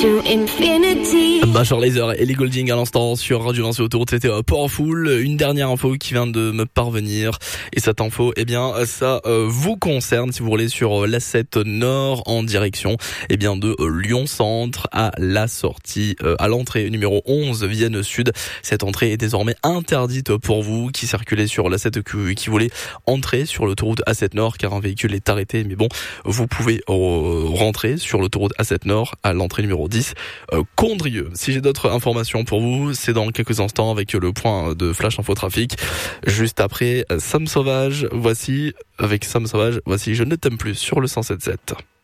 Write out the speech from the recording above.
Major Lazer et Ellie Goulding à l'instant sur Radio Lancée Autoroute, c'était Powerful. Une dernière info qui vient de me parvenir, et cette info, eh bien, ça vous concerne si vous roulez sur l'A7 Nord en direction, eh bien, de Lyon Centre à la sortie, à l'entrée numéro 11 Vienne Sud. Cette entrée est désormais interdite pour vous qui circulez sur l'A7, qui voulez entrer sur l'autoroute A7 Nord, car un véhicule est arrêté. Mais bon, vous pouvez rentrer sur l'autoroute A7 Nord à l'entrée numéro 10 Condrieu. Si j'ai d'autres informations pour vous, c'est dans quelques instants avec le point de Flash Info Trafic. Juste après Sam Sauvage, voici Je ne t'aime plus sur le 107.7.